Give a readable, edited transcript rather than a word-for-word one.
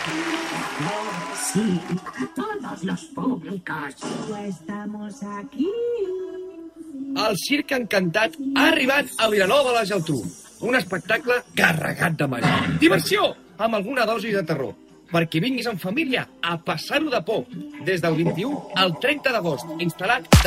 Sí, todos los públicos. Estamos aquí. El Circ Encantat ha arribat a Vilanova de la Geltrú. Un espectacle carregat de màgia. Diversió, amb alguna dosi de terror. Perquè vinguis en família a passar-ho de por. Des del 21 al 30 d'agost, instal·lat